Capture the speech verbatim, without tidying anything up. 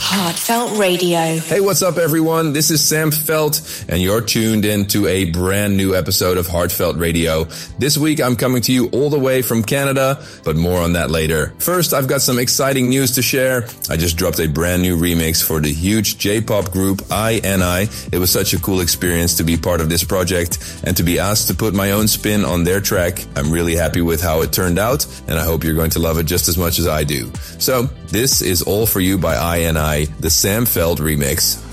Heartfelt Radio. Hey, what's up, everyone? This is Sam Felt, and you're tuned in to a brand new episode of Heartfelt Radio. This week, I'm coming to you all the way from Canada, but more on that later. First, I've got some exciting news to share. I just dropped a brand new remix for the huge J-pop group I N I. It was such a cool experience to be part of this project and to be asked to put my own spin on their track. I'm really happy with how it turned out, and I hope you're going to love it just as much as I do. So, this is All For You by I N I, the Sam Felt remix.